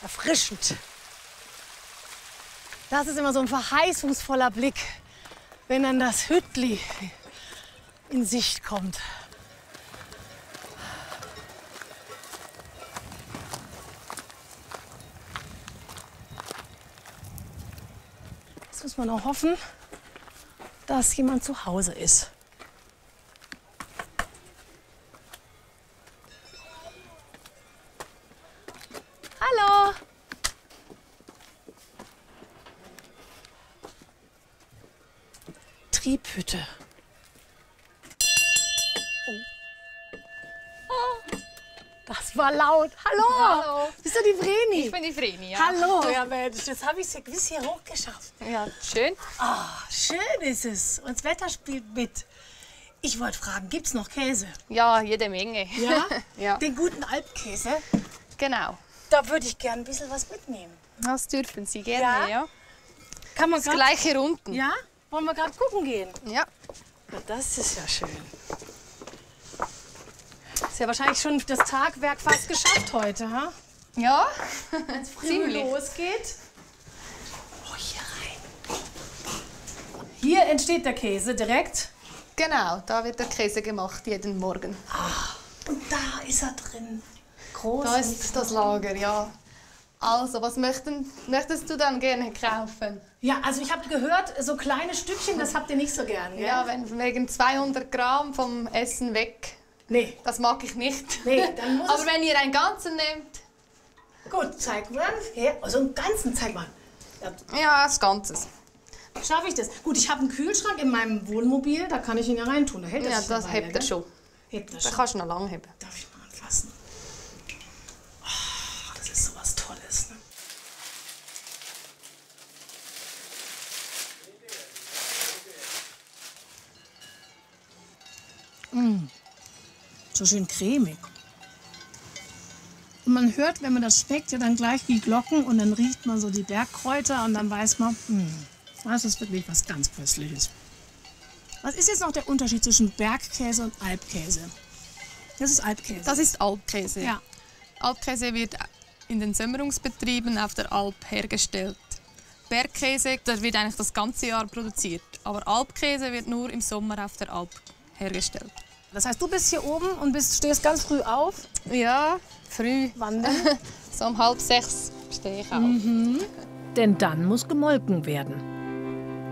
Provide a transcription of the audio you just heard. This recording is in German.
Erfrischend. Das ist immer so ein verheißungsvoller Blick, wenn dann das Hüttli in Sicht kommt. Jetzt muss man auch hoffen, dass jemand zu Hause ist. Hallo! Triebhütte. Oh. Das war laut. Hallo! Hallo. Bist du die Vreni? Ich bin die Vreni, ja. Hallo, ja Mensch, jetzt habe ich es ja bis hier hochgeschafft. Ja, schön. Ah, schön ist es. Und das Wetter spielt mit. Ich wollte fragen, gibt es noch Käse? Ja, jede Menge. Ja? Ja. Den guten Alpkäse? Genau. Da würde ich gern ein bisschen was mitnehmen. Das dürfen Sie gerne, ja. Kann man Das grad, gleiche unten. Ja? Wollen wir gerade gucken gehen? Ja. Na, das ist ja schön. Ist ja wahrscheinlich schon das Tagwerk fast geschafft heute, ha? Ja, Wenn es früh ziemlich. losgeht. Oh, hier rein. Hier entsteht der Käse direkt. Genau, da wird der Käse gemacht, jeden Morgen. Und da ist er drin. Groß. Da ist das Lager, ja. Also, was möchtest du dann gerne kaufen? Ja, also ich habe gehört, so kleine Stückchen, das habt ihr nicht so gern, gell? Ja, wegen 200 Gramm vom Essen weg. Nee. Das mag ich nicht. Nee, dann muss Aber wenn ihr einen ganzen nehmt, Gut, zeig mal. Ja, so einen ganzen, zeig mal. Ja, ja, das Ganze. schaffe ich das? Gut, ich habe einen Kühlschrank in meinem Wohnmobil, da kann ich ihn ja reintun. Da hält Ja, sich das eine Weile, hebt er gell? schon. Hebt er Da schon. kannst du noch lange heben. Darf ich mal anfassen? Oh, das ist so was Tolles. Ne? So schön cremig. Und man hört, wenn man das schmeckt, ja dann gleich wie Glocken und dann riecht man so die Bergkräuter und dann weiß man, das ist wirklich was ganz Köstliches. Was ist jetzt noch der Unterschied zwischen Bergkäse und Alpkäse? Das ist Alpkäse. Das ist Alpkäse. Ja. Alpkäse wird in den Sämmerungsbetrieben auf der Alp hergestellt. Bergkäse, der wird eigentlich das ganze Jahr produziert. Aber Alpkäse wird nur im Sommer auf der Alp hergestellt. Das heißt, du bist hier oben und stehst ganz früh auf. Ja, früh. Wann denn? So um 5:30 stehe ich auf. Denn dann muss gemolken werden.